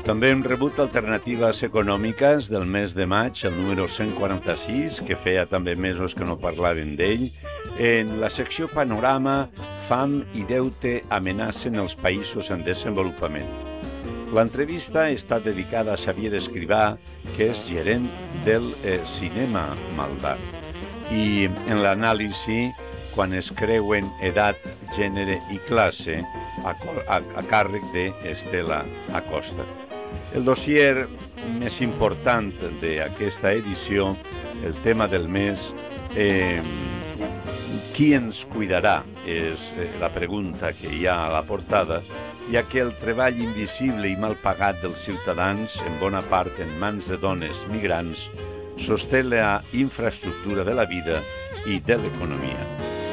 També hem rebut alternatives econòmiques del mes de maig, el número 146, que feia també mesos que no parlàvem d'ell. En la secció Panorama, fam i deute amenacen els països en desenvolupament. L'entrevista està dedicada a Xavier Escrivà, que és gerent del Cinema Maldà. I en l'anàlisi, quan es creuen edat, gènere i classe, a càrrec d'Estela Acosta. El dossier més important d'aquesta edició, el tema del mes, qui ens cuidarà? És la pregunta que hi ha a la portada, ja que el treball invisible i mal pagat dels ciutadans, en bona part en mans de dones migrants, sosté la infraestructura de la vida i de l'economia.